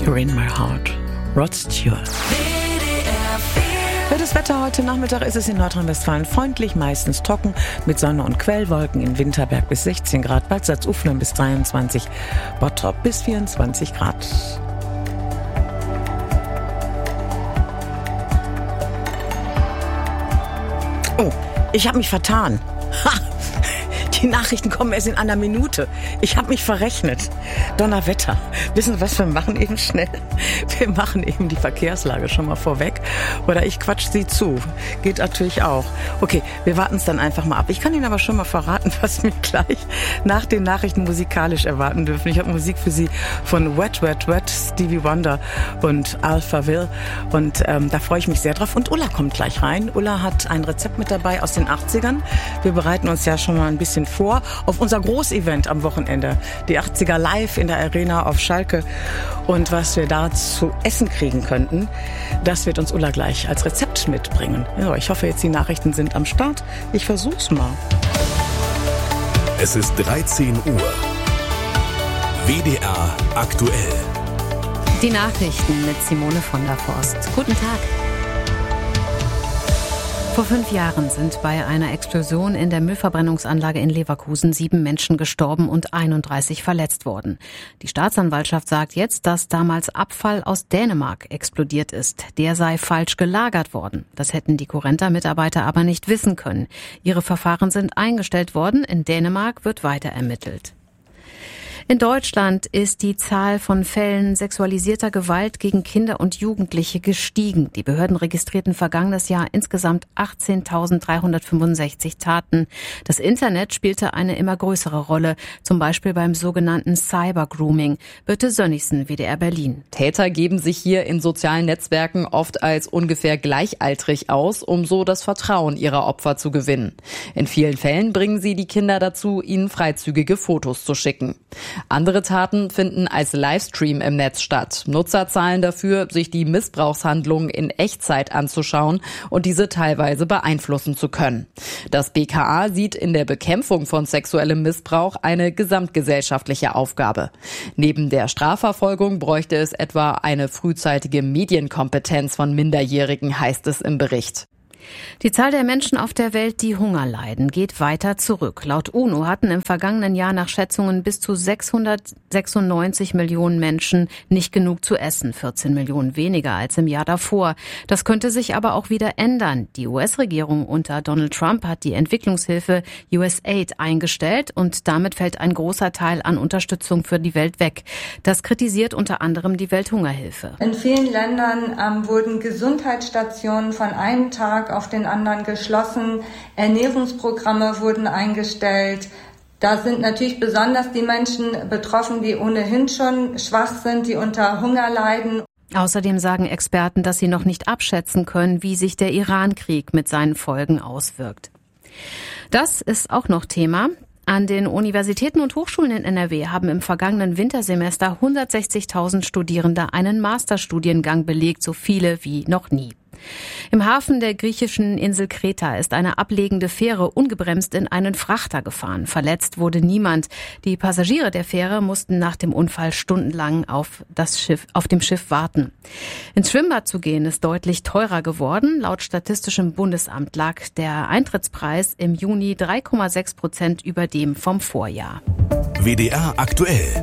You're in my heart. Rod Stewart. Für das Wetter heute Nachmittag ist es in Nordrhein-Westfalen freundlich, meistens trocken, mit Sonne und Quellwolken, in Winterberg bis 16 Grad, Bad Salzuflen bis 23, Bottrop bis 24 Grad. Oh, ich habe mich vertan. Ha! Die Nachrichten kommen erst in einer Minute. Ich habe mich verrechnet. Donnerwetter. Wissen Sie, was wir machen eben schnell? Wir machen eben die Verkehrslage schon mal vorweg. Oder ich quatsch Sie zu. Geht natürlich auch. Okay, wir warten es dann einfach mal ab. Ich kann Ihnen aber schon mal verraten, was wir gleich nach den Nachrichten musikalisch erwarten dürfen. Ich habe Musik für Sie von Wet, Wet, Wet, Stevie Wonder und Alphaville. Und da freue ich mich sehr drauf. Und Ulla kommt gleich rein. Ulla hat ein Rezept mit dabei aus den 80ern. Wir bereiten uns ja schon mal ein bisschen vor auf unser Großevent am Wochenende. Die 80er live in der Arena auf Schalke. Und was wir da zu essen kriegen könnten, das wird uns Ulla gleich als Rezept mitbringen. Ja, ich hoffe jetzt, die Nachrichten sind am Start. Ich versuch's mal. Es ist 13 Uhr. WDR aktuell. Die Nachrichten mit Simone von der Forst. Guten Tag. Vor 5 Jahren sind bei einer Explosion in der Müllverbrennungsanlage in Leverkusen 7 Menschen gestorben und 31 verletzt worden. Die Staatsanwaltschaft sagt jetzt, dass damals Abfall aus Dänemark explodiert ist. Der sei falsch gelagert worden. Das hätten die Currenta-Mitarbeiter aber nicht wissen können. Ihre Verfahren sind eingestellt worden. In Dänemark wird weiter ermittelt. In Deutschland ist die Zahl von Fällen sexualisierter Gewalt gegen Kinder und Jugendliche gestiegen. Die Behörden registrierten vergangenes Jahr insgesamt 18.365 Taten. Das Internet spielte eine immer größere Rolle, zum Beispiel beim sogenannten Cybergrooming. Birte Sönnigsen, WDR Berlin. Täter geben sich hier in sozialen Netzwerken oft als ungefähr gleichaltrig aus, um so das Vertrauen ihrer Opfer zu gewinnen. In vielen Fällen bringen sie die Kinder dazu, ihnen freizügige Fotos zu schicken. Andere Taten finden als Livestream im Netz statt. Nutzer zahlen dafür, sich die Missbrauchshandlungen in Echtzeit anzuschauen und diese teilweise beeinflussen zu können. Das BKA sieht in der Bekämpfung von sexuellem Missbrauch eine gesamtgesellschaftliche Aufgabe. Neben der Strafverfolgung bräuchte es etwa eine frühzeitige Medienkompetenz von Minderjährigen, heißt es im Bericht. Die Zahl der Menschen auf der Welt, die Hunger leiden, geht weiter zurück. Laut UNO hatten im vergangenen Jahr nach Schätzungen bis zu 696 Millionen Menschen nicht genug zu essen, 14 Millionen weniger als im Jahr davor. Das könnte sich aber auch wieder ändern. Die US-Regierung unter Donald Trump hat die Entwicklungshilfe USAID eingestellt und damit fällt ein großer Teil an Unterstützung für die Welt weg. Das kritisiert unter anderem die Welthungerhilfe. In vielen Ländern wurden Gesundheitsstationen von einem Tag auf den anderen geschlossen, Ernährungsprogramme wurden eingestellt. Da sind natürlich besonders die Menschen betroffen, die ohnehin schon schwach sind, die unter Hunger leiden. Außerdem sagen Experten, dass sie noch nicht abschätzen können, wie sich der Iran-Krieg mit seinen Folgen auswirkt. Das ist auch noch Thema. An den Universitäten und Hochschulen in NRW haben im vergangenen Wintersemester 160.000 Studierende einen Masterstudiengang belegt, so viele wie noch nie. Im Hafen der griechischen Insel Kreta ist eine ablegende Fähre ungebremst in einen Frachter gefahren. Verletzt wurde niemand. Die Passagiere der Fähre mussten nach dem Unfall stundenlang auf dem Schiff warten. Ins Schwimmbad zu gehen ist deutlich teurer geworden. Laut Statistischem Bundesamt lag der Eintrittspreis im Juni 3,6% über dem vom Vorjahr. WDR aktuell.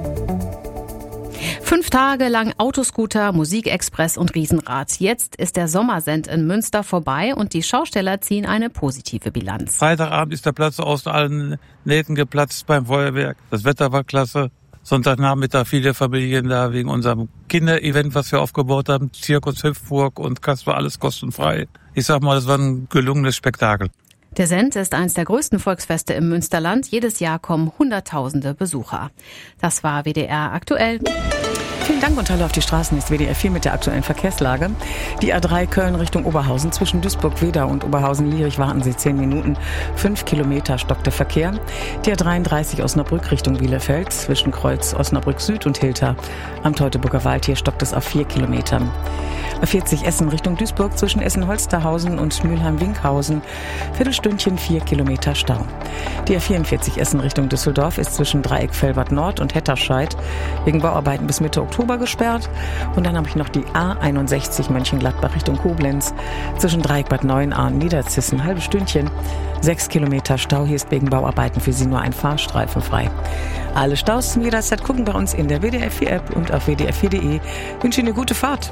5 Tage lang Autoscooter, Musikexpress und Riesenrad. Jetzt ist der Sommersend in Münster vorbei und die Schausteller ziehen eine positive Bilanz. Freitagabend ist der Platz aus allen Nähten geplatzt beim Feuerwerk. Das Wetter war klasse. Sonntagnachmittag viele Familien da wegen unserem Kinderevent, was wir aufgebaut haben. Zirkus Hüpfburg und Kasper, alles kostenfrei. Ich sag mal, das war ein gelungenes Spektakel. Der Send ist eines der größten Volksfeste im Münsterland. Jedes Jahr kommen Hunderttausende Besucher. Das war WDR aktuell. Vielen Dank und Hallo auf die Straßen ist WDR 4 mit der aktuellen Verkehrslage. Die A3 Köln Richtung Oberhausen zwischen Duisburg-Wedau und Oberhausen-Lierich warten Sie 10 Minuten. 5 Kilometer stockt der Verkehr. Die A33 Osnabrück Richtung Bielefeld zwischen Kreuz Osnabrück Süd und Hilter am Teutoburger Wald. Hier stockt es auf 4 Kilometern. A40 Essen Richtung Duisburg zwischen Essen-Holsterhausen und Mülheim-Winkhausen. Viertelstündchen 4 Kilometer Stau. Die A44 Essen Richtung Düsseldorf ist zwischen Dreieck Velbert Nord und Hetterscheid wegen Bauarbeiten bis Mitte Oktober gesperrt. Und dann habe ich noch die A61 Mönchengladbach Richtung Koblenz zwischen Dreieck Bad Neuenahr, Niederzissen, halbe Stündchen. 6 Kilometer Stau, hier ist wegen Bauarbeiten für Sie nur ein Fahrstreifen frei. Alle Staus zum jederzeit gucken bei uns in der WDR 4 App und auf wdr4.de. Ich wünsche Ihnen eine gute Fahrt.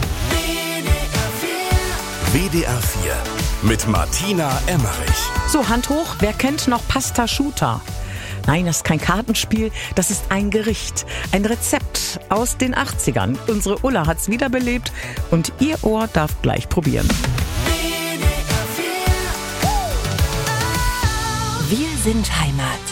WDR 4 mit Martina Emmerich. So, Hand hoch, wer kennt noch Pasta Schuta? Nein, das ist kein Kartenspiel, das ist ein Gericht, ein Rezept aus den 80ern. Unsere Ulla hat's wiederbelebt und Ihr Ohr darf gleich probieren. Wir sind Heimat.